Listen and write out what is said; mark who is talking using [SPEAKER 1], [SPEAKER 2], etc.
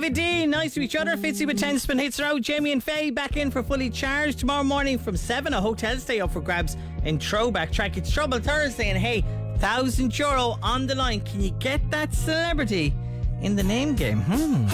[SPEAKER 1] David D, nice to each other. Fitzy with 10 spin hits are out. Jamie and Faye back in for Fully Charged tomorrow morning from 7. A hotel stay up for grabs in Throwback Track. It's Trouble Thursday, and hey, €1,000 on the line. Can you get that celebrity in the name game?